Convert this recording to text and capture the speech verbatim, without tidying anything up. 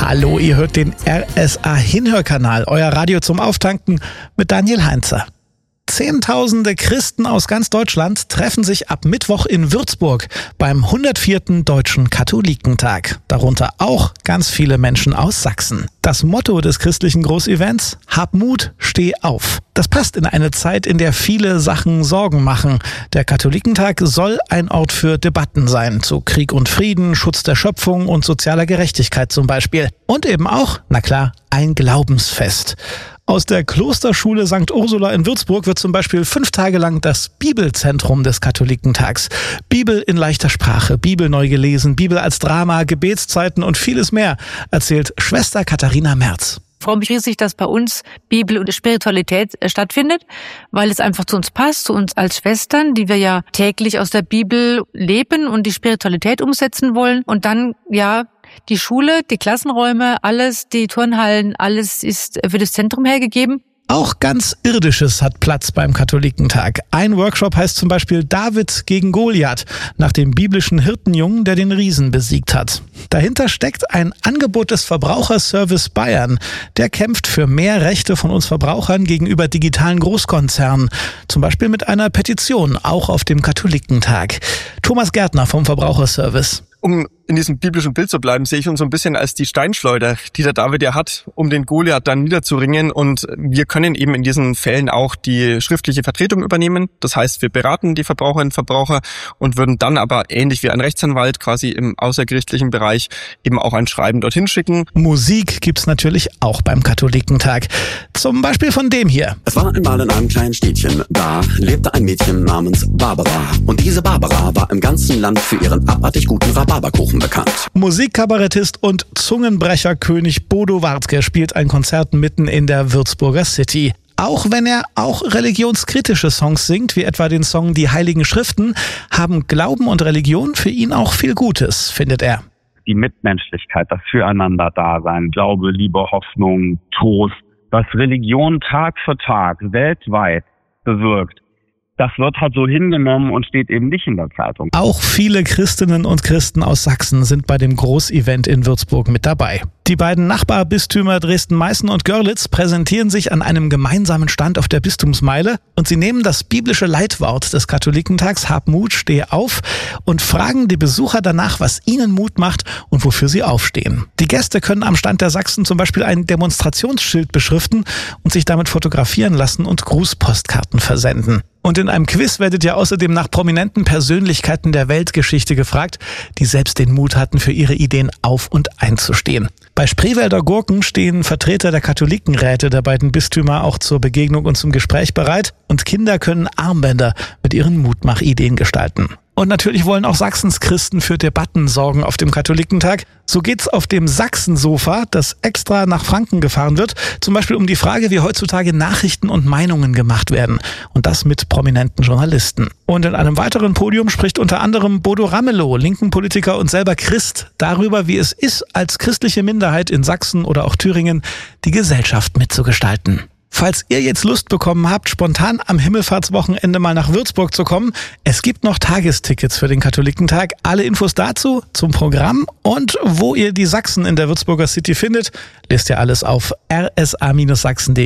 Hallo, ihr hört den R S A-Hinhörkanal, euer Radio zum Auftanken mit Daniel Heinzer. Zehntausende Christen aus ganz Deutschland treffen sich ab Mittwoch in Würzburg beim hundertvierten Deutschen Katholikentag. Darunter auch ganz viele Menschen aus Sachsen. Das Motto des christlichen Großevents: Hab Mut, steh auf. Das passt in eine Zeit, in der viele Sachen Sorgen machen. Der Katholikentag soll ein Ort für Debatten sein, zu Krieg und Frieden, Schutz der Schöpfung und sozialer Gerechtigkeit zum Beispiel. Und eben auch, na klar, ein Glaubensfest. Aus der Klosterschule Sankt Ursula in Würzburg wird zum Beispiel fünf Tage lang das Bibelzentrum des Katholikentags. Bibel in leichter Sprache, Bibel neu gelesen, Bibel als Drama, Gebetszeiten und vieles mehr, erzählt Schwester Katharina Merz. Ich freue mich riesig, dass bei uns Bibel und Spiritualität stattfindet, weil es einfach zu uns passt, zu uns als Schwestern, die wir ja täglich aus der Bibel leben und die Spiritualität umsetzen wollen. Und dann, ja, die Schule, die Klassenräume, alles, die Turnhallen, alles ist für das Zentrum hergegeben. Auch ganz Irdisches hat Platz beim Katholikentag. Ein Workshop heißt zum Beispiel David gegen Goliath, nach dem biblischen Hirtenjungen, der den Riesen besiegt hat. Dahinter steckt ein Angebot des Verbraucherservice Bayern. Der kämpft für mehr Rechte von uns Verbrauchern gegenüber digitalen Großkonzernen. Zum Beispiel mit einer Petition, auch auf dem Katholikentag. Thomas Gärtner vom Verbraucherservice. Um in diesem biblischen Bild zu bleiben, sehe ich uns so ein bisschen als die Steinschleuder, die der David ja hat, um den Goliath dann niederzuringen. Und wir können eben in diesen Fällen auch die schriftliche Vertretung übernehmen. Das heißt, wir beraten die Verbraucherinnen und Verbraucher und würden dann aber ähnlich wie ein Rechtsanwalt quasi im außergerichtlichen Bereich eben auch ein Schreiben dorthin schicken. Musik gibt's natürlich auch beim Katholikentag. Zum Beispiel von dem hier. Es war einmal in einem kleinen Städtchen, da lebte ein Mädchen namens Barbara. Und diese Barbara war im ganzen Land für ihren abartig guten Rhabarberkuchen bekannt. Musikkabarettist und Zungenbrecherkönig Bodo Wartke spielt ein Konzert mitten in der Würzburger City. Auch wenn er auch religionskritische Songs singt, wie etwa den Song Die Heiligen Schriften, haben Glauben und Religion für ihn auch viel Gutes, findet er. Die Mitmenschlichkeit, das Füreinander-Dasein, Glaube, Liebe, Hoffnung, Trost, was Religion Tag für Tag weltweit bewirkt, das wird halt so hingenommen und steht eben nicht in der Zeitung. Auch viele Christinnen und Christen aus Sachsen sind bei dem Großevent in Würzburg mit dabei. Die beiden Nachbarbistümer Dresden-Meißen und Görlitz präsentieren sich an einem gemeinsamen Stand auf der Bistumsmeile und sie nehmen das biblische Leitwort des Katholikentags Hab Mut, steh auf und fragen die Besucher danach, was ihnen Mut macht und wofür sie aufstehen. Die Gäste können am Stand der Sachsen zum Beispiel ein Demonstrationsschild beschriften und sich damit fotografieren lassen und Grußpostkarten versenden. Und in einem Quiz werdet ihr außerdem nach prominenten Persönlichkeiten der Weltgeschichte gefragt, die selbst den Mut hatten, für ihre Ideen auf- und einzustehen. Bei Spreewälder Gurken stehen Vertreter der Katholikenräte der beiden Bistümer auch zur Begegnung und zum Gespräch bereit und Kinder können Armbänder mit ihren Mutmachideen gestalten. Und natürlich wollen auch Sachsens Christen für Debatten sorgen auf dem Katholikentag. So geht's auf dem Sachsensofa, das extra nach Franken gefahren wird, zum Beispiel um die Frage, wie heutzutage Nachrichten und Meinungen gemacht werden. Und das mit prominenten Journalisten. Und in einem weiteren Podium spricht unter anderem Bodo Ramelow, linken Politiker und selber Christ, darüber, wie es ist, als christliche Minderheit in Sachsen oder auch Thüringen die Gesellschaft mitzugestalten. Falls ihr jetzt Lust bekommen habt, spontan am Himmelfahrtswochenende mal nach Würzburg zu kommen, es gibt noch Tagestickets für den Katholikentag. Alle Infos dazu, zum Programm und wo ihr die Sachsen in der Würzburger City findet, lest ihr alles auf r s a Bindestrich sachsen punkt de.